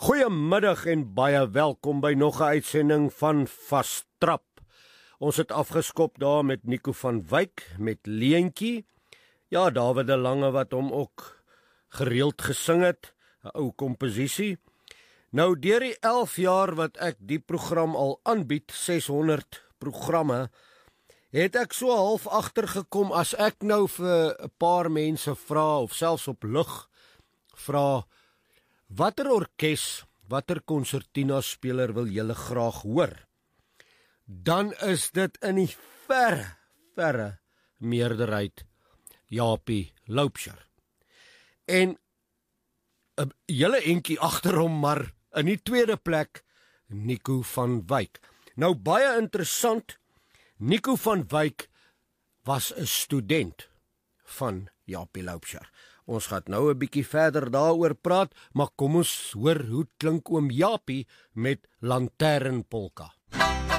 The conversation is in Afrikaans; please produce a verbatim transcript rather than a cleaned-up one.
Goeiemiddag en baie welkom by nog 'n uitsending van Vastrap. Ons het afgeskop daar met Nico van Wyk met Leentjie. Ja, David de Lange wat hom ook gereeld gesing het, 'n ou komposisie. Nou deur die elf jaar wat ek die program al aanbied, seshonderd programme, het ek so half agtergekom as ek nou vir 'n paar mense vra of selfs op lug vra, watter orkes, watter konsertina speler wil julle graag hoor? Dan is dit in die verre, verre meerderheid Japie Loubser. En 'n hele entjie agter hom, maar in die tweede plek Nico van Wyk. Nou baie interessant, Nico van Wyk was 'n student van Japie Loubser. Ons gaan nou 'n bietjie verder daaroor praat, maar kom ons hoor hoe klink oom Japie met Lanternpolka.